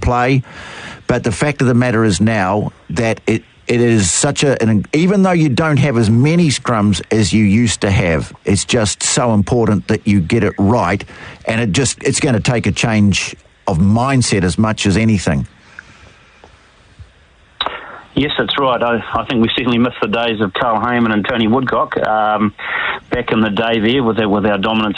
play. But the fact of the matter is now that it is such even though you don't have as many scrums as you used to have, it's just so important that you get it right, and it's going to take a change of mindset as much as anything. Yes, that's right. I think we certainly miss the days of Carl Heyman and Tony Woodcock back in the day there with our dominant